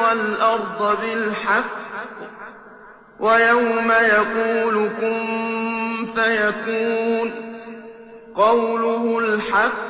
والأرض بالحق ويوم يقول كن فيكون قوله الحق